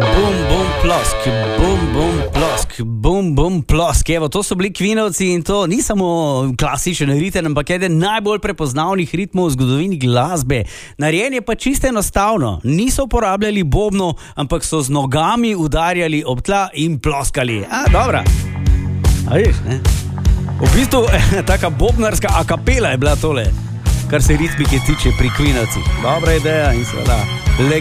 Bum, bum, plosk, bum, bum, plosk, bum, bum, plosk. Evo, to so bili Queenovci in to ni samo klasičen ritem, ampak eden najbolj prepoznavnih ritmov v zgodovini glasbe. Narejen je pa čisto enostavno. Niso uporabljali bobnov, ampak so z nogami udarjali ob tla in ploskali. Dobra. A viš, ne? V bistvu, taka bobnarska akapela je bila tole, kar se ritmike tiče pri Queenovcih. Dobra ideja in seveda